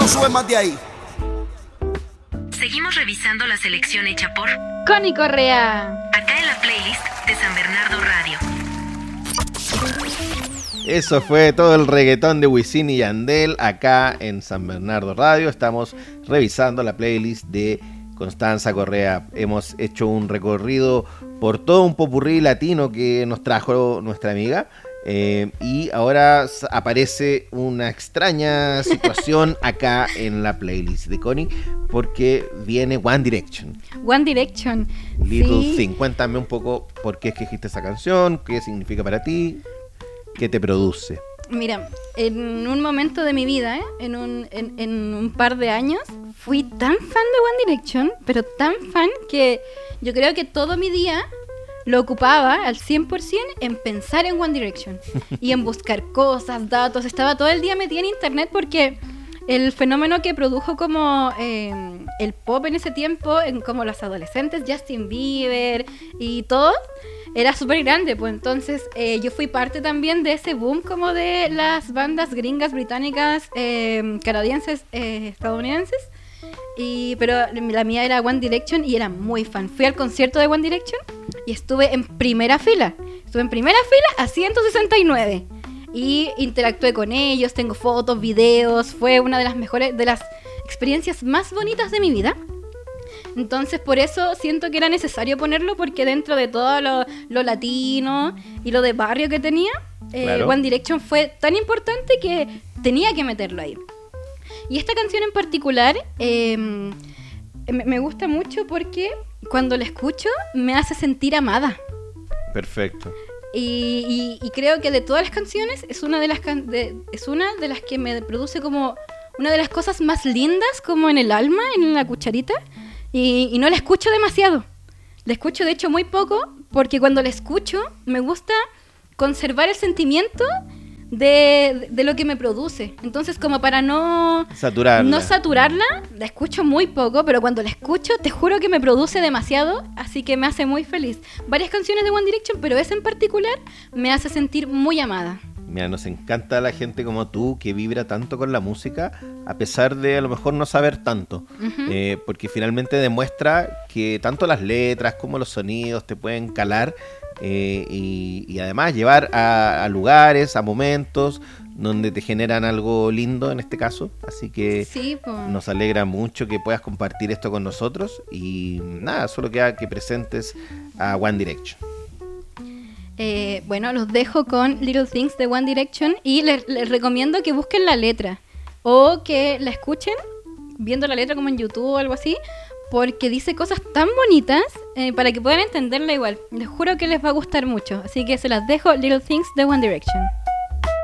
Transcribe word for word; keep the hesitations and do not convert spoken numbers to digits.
no sube más de ahí. Seguimos revisando la selección hecha por Connie Correa. Acá en la playlist de San Bernardo Radio. Eso fue todo el reggaetón de Wisin y Yandel acá en San Bernardo Radio. Estamos revisando la playlist de Constanza Correa. Hemos hecho un recorrido por todo un popurrí latino que nos trajo nuestra amiga. Eh, y ahora aparece una extraña situación acá en la playlist de Connie, porque viene One Direction. One Direction. Little sí. Thing. Cuéntame un poco por qué escogiste esa canción, qué significa para ti, qué te produce. Mira, en un momento de mi vida, ¿eh? en, un, en, en un par de años, fui tan fan de One Direction, pero tan fan que yo creo que todo mi día lo ocupaba al cien por ciento en pensar en One Direction y en buscar cosas, datos. Estaba todo el día metida en internet porque el fenómeno que produjo como eh, el pop en ese tiempo, en como los adolescentes, Justin Bieber y todo, era súper grande. Pues entonces eh, yo fui parte también de ese boom como de las bandas gringas, británicas, eh, canadienses, eh, estadounidenses. Y, pero la mía era One Direction y era muy fan. Fui al concierto de One Direction y estuve en primera fila. Estuve en primera fila a ciento sesenta y nueve. Y interactué con ellos, tengo fotos, videos. Fue una de las mejores, de las experiencias más bonitas de mi vida. Entonces por eso siento que era necesario ponerlo, porque dentro de todo lo, lo latino y lo de barrio que tenía, eh, claro. One Direction fue tan importante que tenía que meterlo ahí. Y esta canción en particular eh, me gusta mucho porque cuando la escucho me hace sentir amada. Perfecto. Y, y, y creo que de todas las canciones es una de las can- de, es una de las que me produce como una de las cosas más lindas como en el alma, en la cucharita. Y, y no la escucho demasiado. La escucho de hecho muy poco, porque cuando la escucho me gusta conservar el sentimiento De, de lo que me produce. Entonces, como para no saturarla. no saturarla, la escucho muy poco, pero cuando la escucho te juro que me produce demasiado, así que me hace muy feliz. Varias canciones de One Direction, pero esa en particular me hace sentir muy amada. Mira, nos encanta la gente como tú que vibra tanto con la música a pesar de a lo mejor no saber tanto. Uh-huh. eh, porque finalmente demuestra que tanto las letras como los sonidos te pueden calar. Eh, y, y además llevar a, a lugares, a momentos donde te generan algo lindo en este caso, así que sí, nos alegra mucho que puedas compartir esto con nosotros y nada, solo queda que presentes a One Direction. Eh, bueno, los dejo con Little Things de One Direction y les, les recomiendo que busquen la letra o que la escuchen viendo la letra como en YouTube o algo así, porque dice cosas tan bonitas eh, para que puedan entenderla igual. Les juro que les va a gustar mucho. Así que se las dejo, Little Things de One Direction.